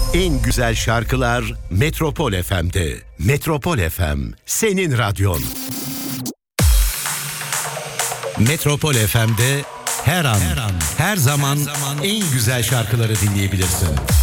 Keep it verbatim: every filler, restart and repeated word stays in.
En güzel şarkılar Metropol F M'de. Metropol F M, senin radyon. Metropol F M'de her an, her an, her zaman, her zaman en güzel şarkıları dinleyebilirsin.